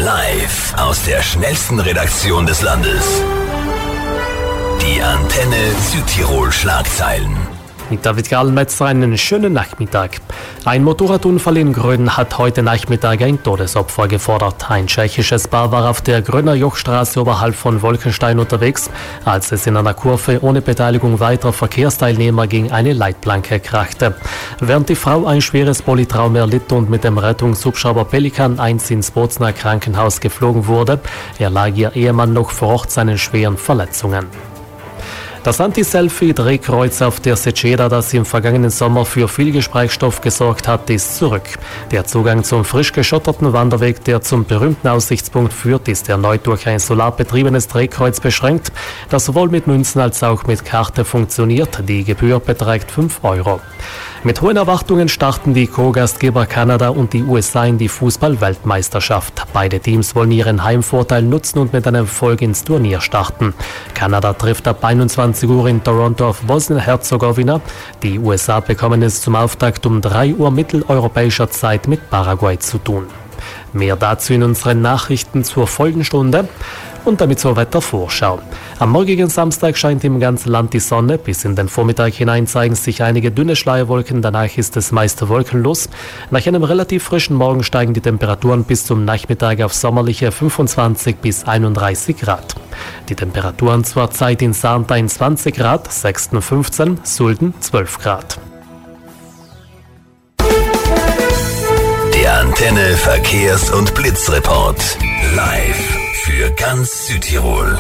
Live aus der schnellsten Redaktion des Landes. Die Antenne Südtirol Schlagzeilen. Mit David Gallmetzer einen schönen Nachmittag. Ein Motorradunfall in Gröden hat heute Nachmittag ein Todesopfer gefordert. Ein tschechisches Paar war auf der Gröner Jochstraße oberhalb von Wolkenstein unterwegs, als es in einer Kurve ohne Beteiligung weiterer Verkehrsteilnehmer gegen eine Leitplanke krachte. Während die Frau ein schweres Polytrauma erlitt und mit dem Rettungshubschrauber Pelikan 1 ins Bozner Krankenhaus geflogen wurde, erlag ihr Ehemann noch vor Ort seinen schweren Verletzungen. Das Anti-Selfie-Drehkreuz auf der Seceda, das im vergangenen Sommer für viel Gesprächsstoff gesorgt hat, ist zurück. Der Zugang zum frisch geschotterten Wanderweg, der zum berühmten Aussichtspunkt führt, ist erneut durch ein solarbetriebenes Drehkreuz beschränkt, das sowohl mit Münzen als auch mit Karte funktioniert. Die Gebühr beträgt 5 €. Mit hohen Erwartungen starten die Co-Gastgeber Kanada und die USA in die Fußball-Weltmeisterschaft. Beide Teams wollen ihren Heimvorteil nutzen und mit einem Erfolg ins Turnier starten. Kanada trifft ab 21 Uhr in Toronto auf Bosnien-Herzegowina. Die USA bekommen es zum Auftakt um 3 Uhr mitteleuropäischer Zeit mit Paraguay zu tun. Mehr dazu in unseren Nachrichten zur Folgenstunde. Und damit zur Wettervorschau. Am morgigen Samstag scheint im ganzen Land die Sonne. Bis in den Vormittag hinein zeigen sich einige dünne Schleierwolken. Danach ist es meist wolkenlos. Nach einem relativ frischen Morgen steigen die Temperaturen bis zum Nachmittag auf sommerliche 25 bis 31 Grad. Die Temperaturen zur Zeit in Sarntein 20 Grad, Sexten 15, Sulden 12 Grad. Der Antenne Verkehrs- und Blitzreport. Live für ganz Südtirol.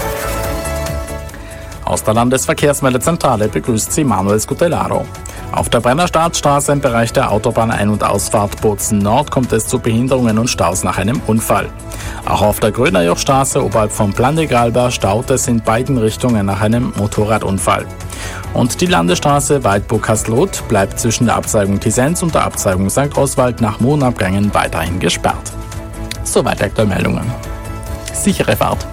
Aus der Landesverkehrsmeldezentrale begrüßt Sie Manuel Scutellaro. Auf der Brenner Staatsstraße im Bereich der Autobahn-Ein- und Ausfahrt Bozen Nord kommt es zu Behinderungen und Staus nach einem Unfall. Auch auf der Gröner Jochstraße oberhalb von Plan de Galba staut es in beiden Richtungen nach einem Motorradunfall. Und die Landesstraße Weidburg-Kastelruth bleibt zwischen der Abzweigung Tisens und der Abzweigung St. Oswald nach Mondabgängen weiterhin gesperrt. Soweit aktuelle Meldungen. Sichere Fahrt.